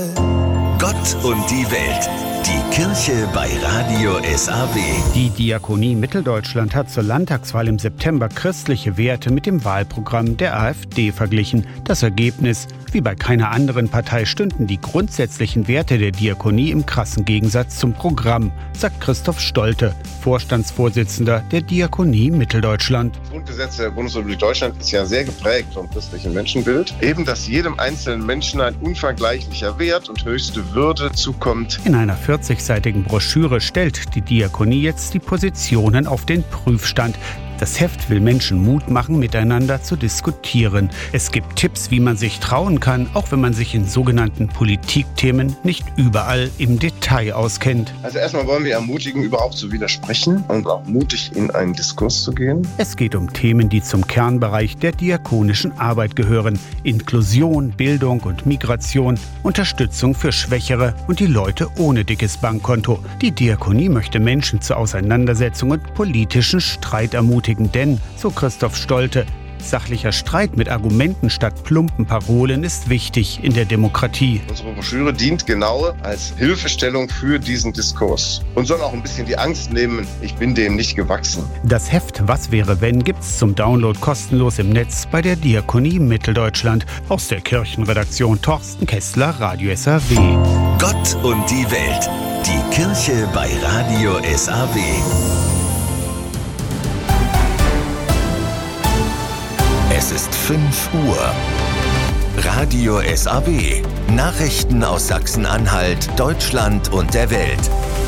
Gott und die Welt. Die Kirche bei Radio SAW. Die Diakonie Mitteldeutschland hat zur Landtagswahl im September christliche Werte mit dem Wahlprogramm der AfD verglichen. Das Ergebnis: Wie bei keiner anderen Partei stünden die grundsätzlichen Werte der Diakonie im krassen Gegensatz zum Programm, sagt Christoph Stolte, Vorstandsvorsitzender der Diakonie Mitteldeutschland. Das Grundgesetz der Bundesrepublik Deutschland ist ja sehr geprägt vom christlichen Menschenbild. Eben, dass jedem einzelnen Menschen ein unvergleichlicher Wert und höchste Würde zukommt. In einer 40-seitigen Broschüre stellt die Diakonie jetzt die Positionen auf den Prüfstand. Das Heft will Menschen Mut machen, miteinander zu diskutieren. Es gibt Tipps, wie man sich trauen kann, auch wenn man sich in sogenannten Politikthemen nicht überall im Detail auskennt. Also erstmal wollen wir ermutigen, überhaupt zu widersprechen und auch mutig in einen Diskurs zu gehen. Es geht um Themen, die zum Kernbereich der diakonischen Arbeit gehören. Inklusion, Bildung und Migration, Unterstützung für Schwächere und die Leute ohne dickes Bankkonto. Die Diakonie möchte Menschen zur Auseinandersetzung und politischen Streit ermutigen. Denn, so Christoph Stolte, sachlicher Streit mit Argumenten statt plumpen Parolen ist wichtig in der Demokratie. Unsere Broschüre dient genau als Hilfestellung für diesen Diskurs und soll auch ein bisschen die Angst nehmen, ich bin dem nicht gewachsen. Das Heft Was wäre wenn gibt's zum Download kostenlos im Netz bei der Diakonie Mitteldeutschland. Aus der Kirchenredaktion Thorsten Kessler, Radio SAW. Gott und die Welt. Die Kirche bei Radio SAW. Es ist 5 Uhr. Radio SAW. Nachrichten aus Sachsen-Anhalt, Deutschland und der Welt.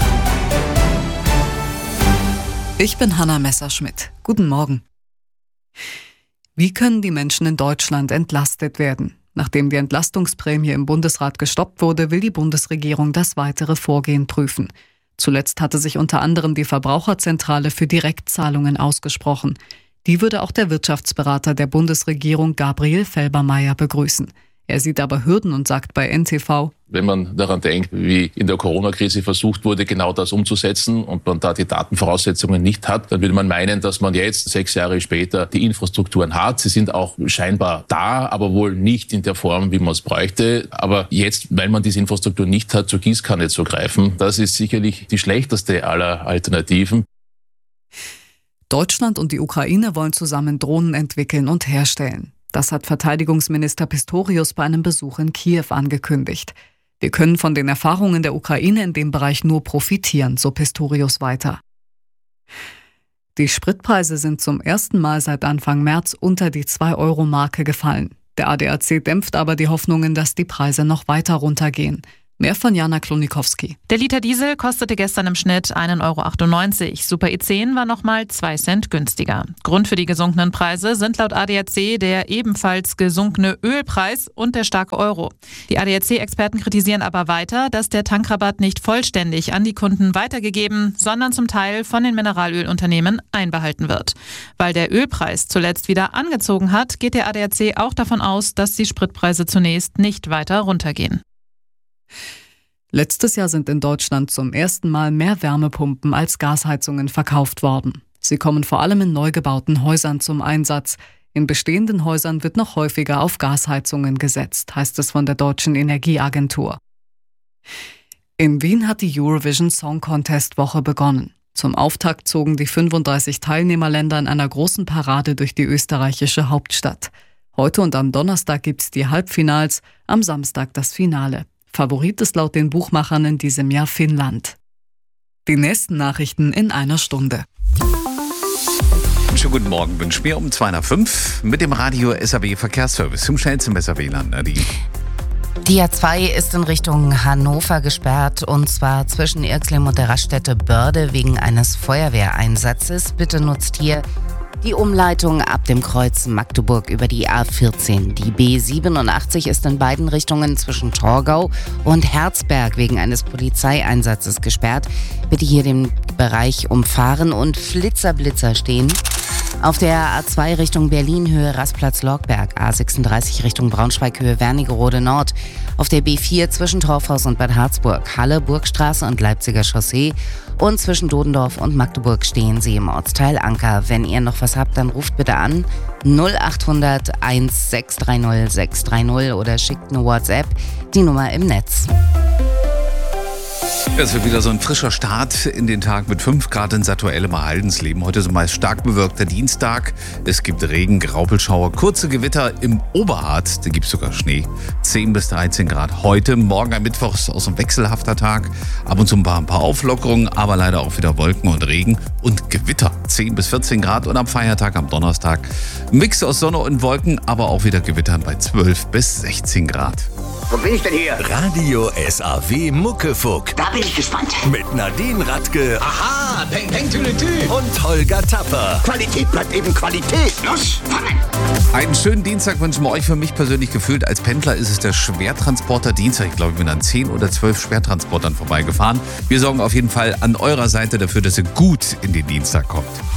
Ich bin Hanna Messerschmidt. Guten Morgen. Wie können die Menschen in Deutschland entlastet werden? Nachdem die Entlastungsprämie im Bundesrat gestoppt wurde, will die Bundesregierung das weitere Vorgehen prüfen. Zuletzt hatte sich unter anderem die Verbraucherzentrale für Direktzahlungen ausgesprochen. Die würde auch der Wirtschaftsberater der Bundesregierung Gabriel Felbermayr begrüßen. Er sieht aber Hürden und sagt bei NTV: Wenn man daran denkt, wie in der Corona-Krise versucht wurde, genau das umzusetzen und man da die Datenvoraussetzungen nicht hat, dann würde man meinen, dass man jetzt 6 Jahre später die Infrastrukturen hat. Sie sind auch scheinbar da, aber wohl nicht in der Form, wie man es bräuchte. Aber jetzt, weil man diese Infrastruktur nicht hat, zur Gießkanne zu greifen, das ist sicherlich die schlechteste aller Alternativen. Deutschland und die Ukraine wollen zusammen Drohnen entwickeln und herstellen. Das hat Verteidigungsminister Pistorius bei einem Besuch in Kiew angekündigt. Wir können von den Erfahrungen der Ukraine in dem Bereich nur profitieren, so Pistorius weiter. Die Spritpreise sind zum ersten Mal seit Anfang März unter die 2-Euro-Marke gefallen. Der ADAC dämpft aber die Hoffnungen, dass die Preise noch weiter runtergehen. Mehr von Jana Klonikowski. Der Liter Diesel kostete gestern im Schnitt 1,98 €. Super E10 war nochmal 2 Cent günstiger. Grund für die gesunkenen Preise sind laut ADAC der ebenfalls gesunkene Ölpreis und der starke Euro. Die ADAC-Experten kritisieren aber weiter, dass der Tankrabatt nicht vollständig an die Kunden weitergegeben, sondern zum Teil von den Mineralölunternehmen einbehalten wird. Weil der Ölpreis zuletzt wieder angezogen hat, geht der ADAC auch davon aus, dass die Spritpreise zunächst nicht weiter runtergehen. Letztes Jahr sind in Deutschland zum ersten Mal mehr Wärmepumpen als Gasheizungen verkauft worden. Sie kommen vor allem in neu gebauten Häusern zum Einsatz. In bestehenden Häusern wird noch häufiger auf Gasheizungen gesetzt, heißt es von der Deutschen Energieagentur. In Wien hat die Eurovision Song Contest Woche begonnen. Zum Auftakt zogen die 35 Teilnehmerländer in einer großen Parade durch die österreichische Hauptstadt. Heute und am Donnerstag gibt's die Halbfinals, am Samstag das Finale. Favorit ist laut den Buchmachern in diesem Jahr Finnland. Die nächsten Nachrichten in einer Stunde. Schönen guten Morgen wünschen wir um 2:05 mit dem Radio SAW Verkehrsservice zum schnellsten Besserwählern. Nadine. Die A2 ist in Richtung Hannover gesperrt und zwar zwischen Irxleben und der Raststätte Börde wegen eines Feuerwehreinsatzes. Bitte nutzt hier die Umleitung ab dem Kreuz Magdeburg über die A14. Die B87 ist in beiden Richtungen zwischen Torgau und Herzberg wegen eines Polizeieinsatzes gesperrt. Bitte hier den Bereich umfahren und Flitzer stehen. Auf der A2 Richtung Berlin Höhe Rastplatz-Lorgberg, A36 Richtung Braunschweig Höhe Wernigerode Nord, auf der B4 zwischen Torfhaus und Bad Harzburg, Halle, Burgstraße und Leipziger Chaussee und zwischen Dodendorf und Magdeburg stehen Sie im Ortsteil Anker. Wenn ihr noch was habt, dann ruft bitte an 0800 1630 630 oder schickt eine WhatsApp, die Nummer im Netz. Es wird wieder so ein frischer Start in den Tag mit 5 Grad in Satuellem Haldensleben. Heute ist ein meist stark bewölkter Dienstag. Es gibt Regen, Graupelschauer, kurze Gewitter im Oberharz. Da gibt es sogar Schnee. 10 bis 13 Grad heute. Morgen am Mittwoch ist auch so ein wechselhafter Tag. Ab und zu ein paar Auflockerungen, aber leider auch wieder Wolken und Regen und Gewitter. 10 bis 14 Grad und am Feiertag, am Donnerstag, ein Mix aus Sonne und Wolken, aber auch wieder Gewittern bei 12 bis 16 Grad. Wo bin ich denn hier? Radio SAW Muckefuck. Da bin ich gespannt. Mit Nadine Radke. Aha, Peng Peng Tülütü. Und Holger Tapper. Qualität bleibt eben Qualität. Los, fangen! Einen schönen Dienstag wünschen wir euch. Für mich persönlich gefühlt als Pendler ist es der Schwertransporter Dienstag. Ich glaube, ich bin an 10 oder 12 Schwertransportern vorbeigefahren. Wir sorgen auf jeden Fall an eurer Seite dafür, dass ihr gut in den Dienstag kommt.